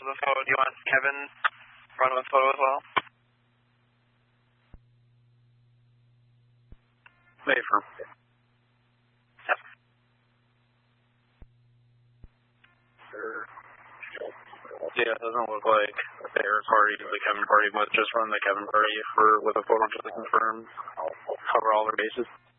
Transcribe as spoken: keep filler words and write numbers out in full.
of the photo. Do you want Kevin run with photo as well? Safer. Yep. Sure. Yeah, it doesn't look like their party, the Kevin party, but just run the Kevin party for with a photo just to confirm, cover all their bases.